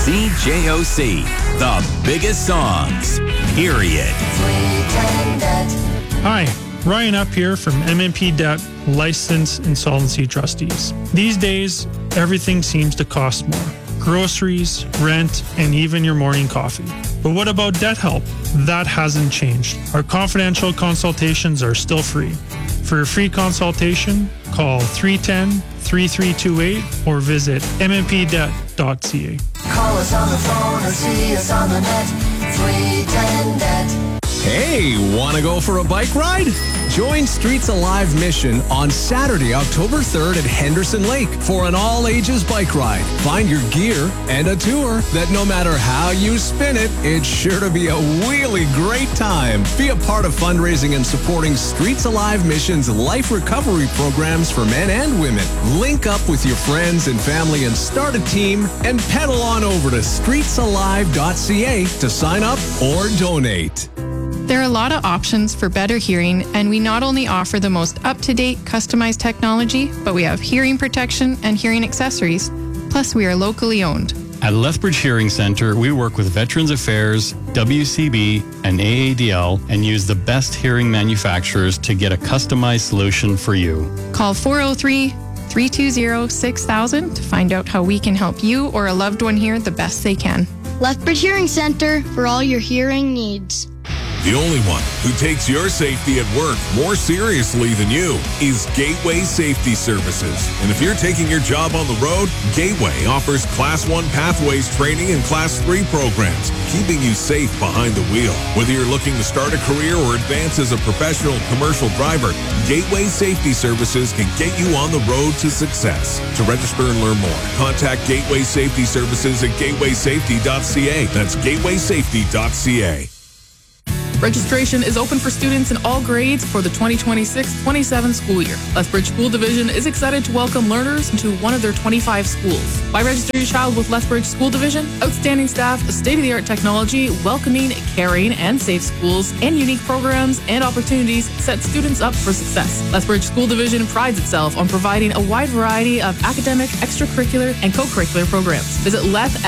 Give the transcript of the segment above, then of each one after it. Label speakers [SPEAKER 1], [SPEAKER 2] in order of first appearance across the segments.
[SPEAKER 1] CJOC, the biggest songs, period.
[SPEAKER 2] Hi, Ryan up here from MMP Debt, Licensed Insolvency Trustees. These days, everything seems to cost more. Groceries, rent, and even your morning coffee. But what about debt help? That hasn't changed. Our confidential consultations are still free. For a free consultation, call 310-3328 or visit mmpdebt.ca.
[SPEAKER 3] Call us on the phone or see us on the net. 310-DEBT.
[SPEAKER 4] Hey, want to go for a bike ride? Join Streets Alive Mission on Saturday, October 3rd at Henderson Lake for an all-ages bike ride. Find your gear and a tour that no matter how you spin it, it's sure to be a really great time. Be a part of fundraising and supporting Streets Alive Mission's life recovery programs for men and women. Link up with your friends and family and start a team and pedal on over to streetsalive.ca to sign up or donate.
[SPEAKER 5] There are a lot of options for better hearing, and we not only offer the most up-to-date, customized technology, but we have hearing protection and hearing accessories. Plus, we are locally owned.
[SPEAKER 6] At Lethbridge Hearing Center, we work with Veterans Affairs, WCB, and AADL and use the best hearing manufacturers to get a customized solution for you.
[SPEAKER 5] Call 403-320-6000 to find out how we can help you or a loved one hear the best they can.
[SPEAKER 7] Lethbridge Hearing Center for all your hearing needs.
[SPEAKER 8] The only one who takes your safety at work more seriously than you is Gateway Safety Services. And if you're taking your job on the road, Gateway offers Class 1 Pathways training and Class 3 programs, keeping you safe behind the wheel. Whether you're looking to start a career or advance as a professional commercial driver, Gateway Safety Services can get you on the road to success. To register and learn more, contact Gateway Safety Services at gatewaysafety.ca. That's gatewaysafety.ca.
[SPEAKER 9] Registration is open for students in all grades for the 2026-27 school year. Lethbridge School Division is excited to welcome learners into one of their 25 schools. Why register your child with Lethbridge School Division? Outstanding staff, state-of-the-art technology, welcoming, caring, and safe schools, and unique programs and opportunities set students up for success. Lethbridge School Division prides itself on providing a wide variety of academic, extracurricular, and co-curricular programs. Visit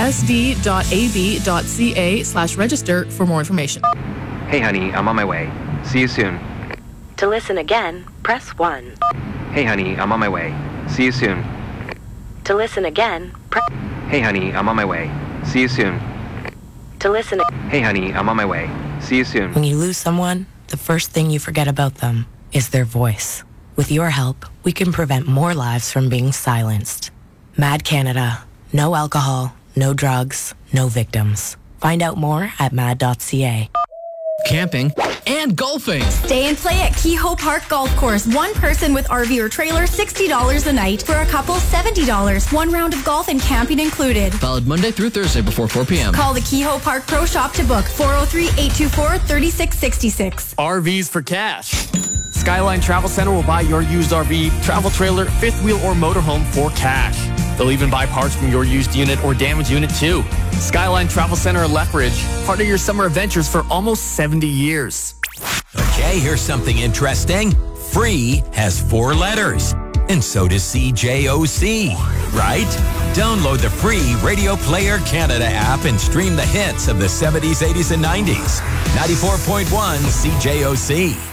[SPEAKER 9] lethsd.ab.ca/register for more information.
[SPEAKER 10] Hey honey, I'm on my way. See you soon.
[SPEAKER 11] To listen again, press 1.
[SPEAKER 10] Hey honey, I'm on my way. See you soon.
[SPEAKER 11] To listen again, press...
[SPEAKER 10] Hey honey, I'm on my way. See you soon.
[SPEAKER 11] To listen...
[SPEAKER 10] Hey honey, I'm on my way. See you soon.
[SPEAKER 12] When you lose someone, the first thing you forget about them is their voice. With your help, we can prevent more lives from being silenced. MAD Canada. No alcohol, no drugs, no victims. Find out more at mad.ca.
[SPEAKER 13] Camping, and golfing.
[SPEAKER 14] Stay and play at Kehoe Park Golf Course. One person with RV or trailer, $60 a night. For a couple, $70. One round of golf and camping included.
[SPEAKER 13] Valid Monday through Thursday before 4 p.m.
[SPEAKER 14] Call the Kehoe Park Pro Shop to book. 403-824-3666.
[SPEAKER 15] RVs for cash. Skyline Travel Center will buy your used RV, travel trailer, fifth wheel, or motorhome for cash. They'll even buy parts from your used unit or damaged unit too. Skyline Travel Center at Lethbridge, part of your summer adventures for almost 70 years.
[SPEAKER 1] Okay, here's something interesting. Free has 4 letters, and so does CJOC, right? Download the free Radio Player Canada app and stream the hits of the 70s, 80s, and 90s. 94.1 CJOC.